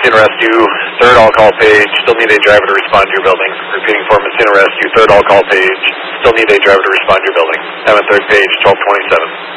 Messina Rescue, third all-call page, still need a driver to respond to your building. Repeating for Messina Rescue, third all-call page, still need a driver to respond to your building. Have a third page, 1227.